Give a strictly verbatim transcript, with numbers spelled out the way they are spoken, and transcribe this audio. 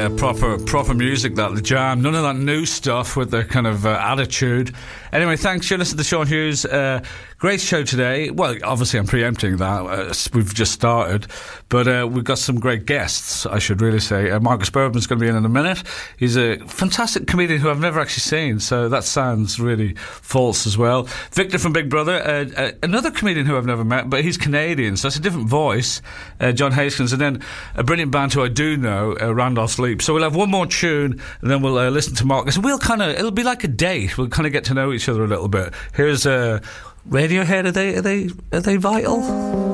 uh, proper proper music, that, the Jam. None of that new stuff with the kind of uh, attitude. Anyway, thanks. You're listening to Sean Hughes. Uh, great show today. Well, obviously I'm preempting that. Uh, we've just started. But uh, we've got some great guests, I should really say. Uh, Marcus Bourbon's going to be in in a minute. He's a fantastic comedian who I've never actually seen, so that sounds really false as well. Victor from Big Brother, uh, uh, another comedian who I've never met, but he's Canadian, so that's a different voice. Uh, John Hastings, and then a brilliant band who I do know, uh, Randolph Sleep. So we'll have one more tune, and then we'll uh, listen to Marcus. We'll kind of, it'll be like a date. We'll kind of get to know each other a little bit. Here's uh, Radiohead. Are they, are they, are they vital?